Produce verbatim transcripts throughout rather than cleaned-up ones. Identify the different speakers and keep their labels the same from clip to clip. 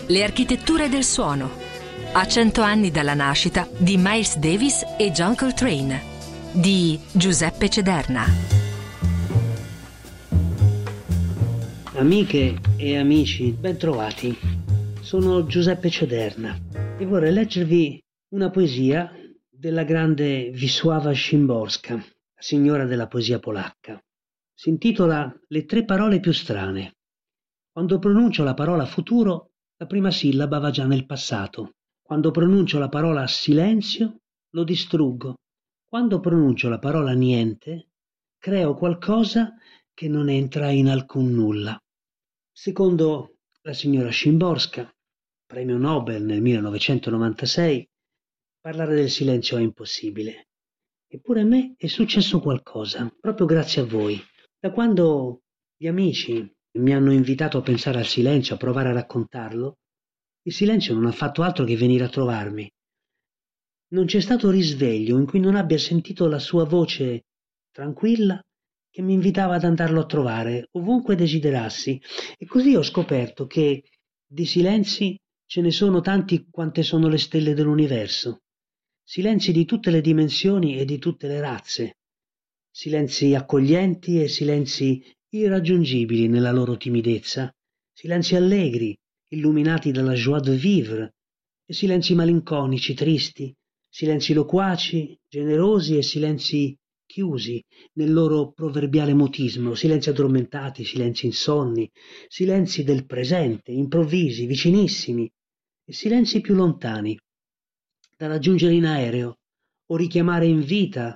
Speaker 1: Le architetture del suono. A cento anni dalla nascita di Miles Davis e John Coltrane, di Giuseppe Cederna.
Speaker 2: Amiche e amici, ben trovati. Sono Giuseppe Cederna e vorrei leggervi una poesia della grande Wisława Szymborska, la signora della poesia polacca. Si intitola Le tre parole più strane. Quando pronuncio la parola futuro, la prima sillaba va già nel passato. Quando pronuncio la parola silenzio, lo distruggo. Quando pronuncio la parola niente, creo qualcosa che non entra in alcun nulla. Secondo la signora Szymborska, premio Nobel nel millenovecentonovantasei, parlare del silenzio è impossibile. Eppure a me è successo qualcosa, proprio grazie a voi. Da quando gli amici mi hanno invitato a pensare al silenzio, a provare a raccontarlo, il silenzio non ha fatto altro che venire a trovarmi. Non c'è stato risveglio in cui non abbia sentito la sua voce tranquilla che mi invitava ad andarlo a trovare ovunque desiderassi. E così ho scoperto che di silenzi ce ne sono tanti quante sono le stelle dell'universo. Silenzi di tutte le dimensioni e di tutte le razze. Silenzi accoglienti e silenzi irraggiungibili nella loro timidezza, silenzi allegri, illuminati dalla joie de vivre, e silenzi malinconici, tristi, silenzi loquaci, generosi e silenzi chiusi nel loro proverbiale mutismo, silenzi addormentati, silenzi insonni, silenzi del presente, improvvisi, vicinissimi, e silenzi più lontani, da raggiungere in aereo o richiamare in vita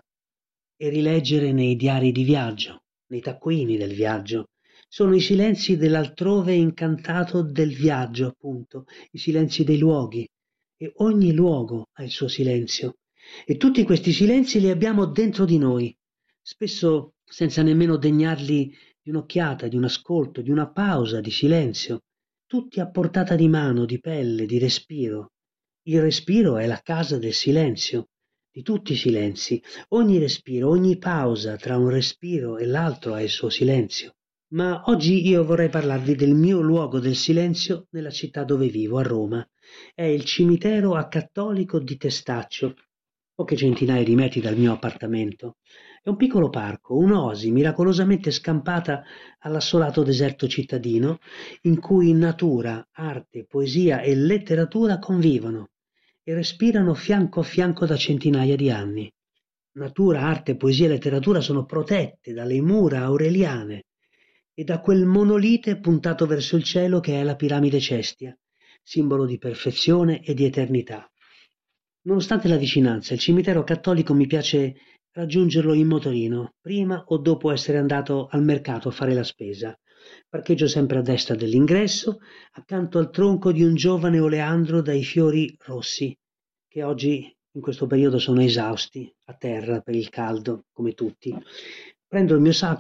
Speaker 2: e rileggere nei diari di viaggio, nei taccuini del viaggio. Sono i silenzi dell'altrove incantato del viaggio, appunto, i silenzi dei luoghi, e ogni luogo ha il suo silenzio. E tutti questi silenzi li abbiamo dentro di noi, spesso senza nemmeno degnarli di un'occhiata, di un ascolto, di una pausa di silenzio, tutti a portata di mano, di pelle, di respiro. Il respiro è la casa del silenzio, di tutti i silenzi. Ogni respiro, ogni pausa tra un respiro e l'altro ha il suo silenzio. Ma oggi io vorrei parlarvi del mio luogo del silenzio nella città dove vivo, a Roma. È il cimitero acattolico di Testaccio, poche centinaia di metri dal mio appartamento. È un piccolo parco, un'oasi miracolosamente scampata all'assolato deserto cittadino, in cui natura, arte, poesia e letteratura convivono e respirano fianco a fianco da centinaia di anni. Natura, arte, poesia e letteratura sono protette dalle mura aureliane e da quel monolite puntato verso il cielo che è la piramide Cestia, simbolo di perfezione e di eternità. Nonostante la vicinanza, il cimitero cattolico mi piace raggiungerlo in motorino, prima o dopo essere andato al mercato a fare la spesa. Parcheggio sempre a destra dell'ingresso, accanto al tronco di un giovane oleandro dai fiori rossi, che oggi in questo periodo sono esausti, a terra per il caldo, come tutti. Prendo il mio sacco